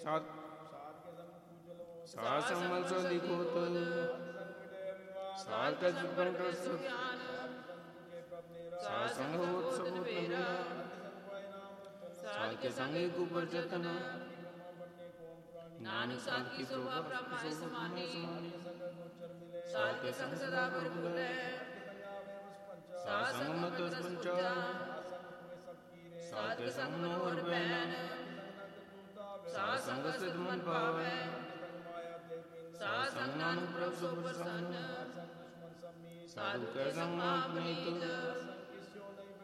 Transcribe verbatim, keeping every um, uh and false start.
ਸਾਧ ਸਾਧ ਸੰਗਲ ਸੋਧੀ ਕੋਤ ਸਾਧ ਕੈ ਜੁਗਨ ਰਸ ਸਾਧ ਸੰਗ ਹੋਤ ਸਬੂਤ ਮੇਰਾ ਸਾਧ ਕੇ ਸੰਗੇ ਗੁਬਰ ਜਤਨ ਨਾਨਕ ਸਾਧ ਕੀ ਸੋਭਾ ਪ੍ਰਭਾਇ ਸਮਾਨੀ ਸਾਧ ਕੇ ਸੰਗ ਸਦਾ ਗੁਰ ਭੁਲੈ ਸਾਧ ਸੰਗ ਮਤ ਪੰਚਾ ਸਾਧ ਕੇ ਸੰਗ ਨੋਰ ਬੈਨ ਸਾਧ ਸੰਗ ਸਿਧ ਮਨ ਪਾਵੈ ਸਾਧ ਸੰਗ ਨਾਨਕ ਪ੍ਰਭ ਸੁ ਪ੍ਰਸੰਨ ਸਾਧੂ ਕੈ ਸੰਗ ਆਪਨੀਤ